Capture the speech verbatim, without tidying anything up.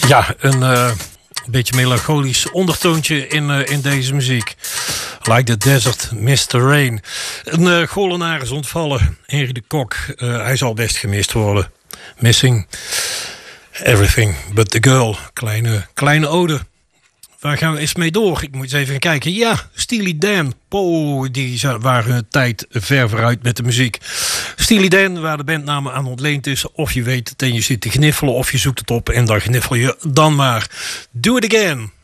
Ja, een uh, beetje melancholisch ondertoontje in, uh, in deze muziek. Like the Desert, mister Rain. Een uh, golenaar is ontvallen. Henry de Kok. Uh, hij zal best gemist worden. Missing everything but the girl. Kleine, kleine ode. Waar gaan we eens mee door? Ik moet eens even gaan kijken. Ja, Steely Dan. Oh, die waren hun tijd ver vooruit met de muziek. Steely Dan, waar de bandnaam aan ontleend is. Of je weet het en je zit te gniffelen, of je zoekt het op en dan gniffel je dan maar. Do it again.